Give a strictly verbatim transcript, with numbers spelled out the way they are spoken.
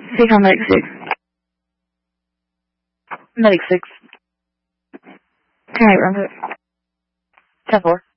Take on medic six. Medic six. Can I run it? ten four.